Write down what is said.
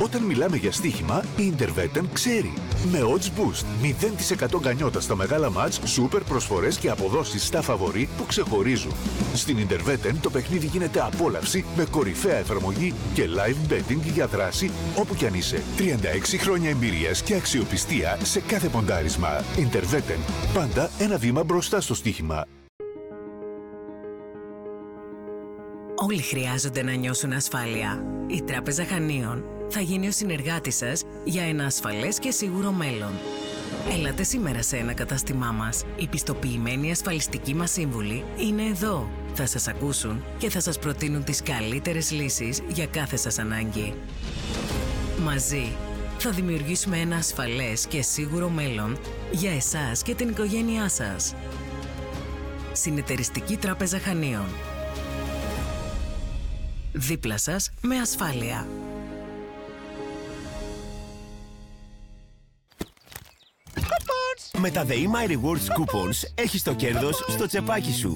Όταν μιλάμε για στοίχημα, η Intervetten ξέρει. Με odds boost, 0% γκανιότα στα μεγάλα μάτς, σούπερ προσφορές και αποδόσεις στα φαβορί που ξεχωρίζουν. Στην Intervetten το παιχνίδι γίνεται απόλαυση με κορυφαία εφαρμογή και live betting για δράση όπου κι αν είσαι. 36 χρόνια εμπειρίας και αξιοπιστία σε κάθε ποντάρισμα. Intervetten. Πάντα ένα βήμα μπροστά στο στοίχημα. Όλοι χρειάζονται να νιώσουν ασφάλεια. Η Τράπεζα Χανίων θα γίνει ο συνεργάτης σας για ένα ασφαλές και σίγουρο μέλλον. Έλατε σήμερα σε ένα κατάστημά μας. Οι πιστοποιημένοι ασφαλιστικοί μας σύμβουλοι είναι εδώ. Θα σας ακούσουν και θα σας προτείνουν τις καλύτερες λύσεις για κάθε σας ανάγκη. Μαζί θα δημιουργήσουμε ένα ασφαλές και σίγουρο μέλλον για εσάς και την οικογένειά σας. Συνεταιριστική Τράπεζα Χανίων. Δίπλα σας με ασφάλεια. Με τα The eMy Rewards Coupons έχεις το κέρδος στο τσεπάκι σου.